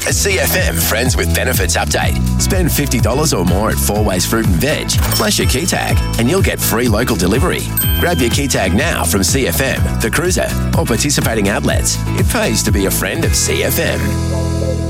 A CFM Friends with Benefits update. Spend $50 or more at 4Ways Fruit and Veg. Flash your key tag and you'll get free local delivery. Grab your key tag now from CFM, The Cruiser, or participating outlets. It pays to be a friend of CFM.